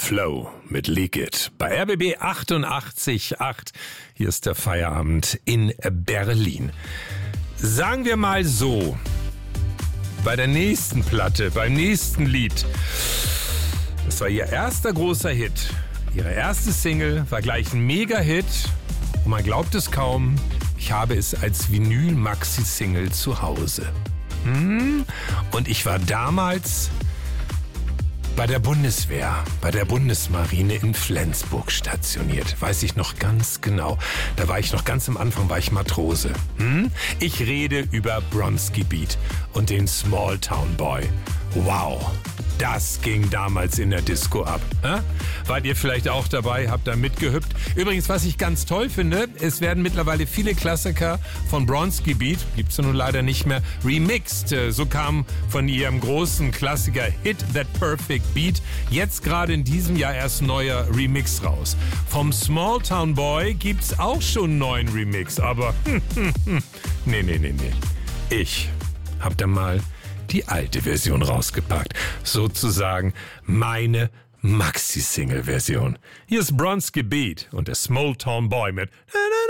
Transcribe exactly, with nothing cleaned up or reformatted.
Flow mit Leak It bei R B B achtundachtzig Komma acht. Hier ist der Feierabend in Berlin. Sagen wir mal so, bei der nächsten Platte, beim nächsten Lied, das war ihr erster großer Hit. Ihre erste Single war gleich ein Mega-Hit und man glaubt es kaum, ich habe es als Vinyl-Maxi-Single zu Hause. Hm? Und ich war damals bei der Bundeswehr, bei der Bundesmarine in Flensburg stationiert. Weiß ich noch ganz genau. Da war ich noch ganz am Anfang, war ich Matrose. Hm? Ich rede über Bronski Beat und den Small Town Boy. Wow, das ging damals in der Disco ab. Äh? Wart ihr vielleicht auch dabei, habt da mitgehüpft? Übrigens, was ich ganz toll finde, es werden mittlerweile viele Klassiker von Bronski Beat, gibt's ja nun leider nicht mehr, remixed. So kam von ihrem großen Klassiker Hit That Perfect Beat jetzt gerade in diesem Jahr erst ein neuer Remix raus. Vom Small Town Boy gibt's auch schon einen neuen Remix, aber hm, hm, hm. nee, nee, nee, nee. Ich hab da mal die alte Version rausgepackt. Sozusagen meine Maxi-Single-Version. Hier ist Bronski Beat und der Small Town Boy mit